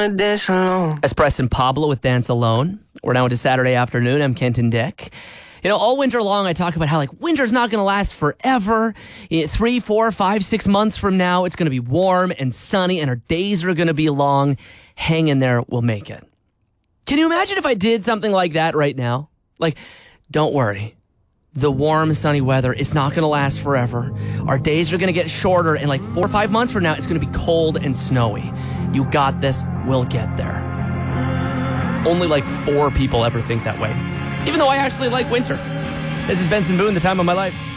wanna dance alone. That's Preston Pablo with Dance Alone. We're now into Saturday afternoon. I'm Kenton Dick. You know, all winter long, I talk about how, winter's not going to last forever. 3, 4, 5, 6 months from now, it's going to be warm and sunny, and our days are going to be long. Hang in there. We'll make it. Can you imagine if I did something like that right now? Don't worry. The warm, sunny weather, it's not going to last forever. Our days are going to get shorter, and 4 or 5 months from now, it's going to be cold and snowy. You got this. We'll get there. Only 4 people ever think that way. Even though I actually like winter. This is Benson Boone, The Time of My Life.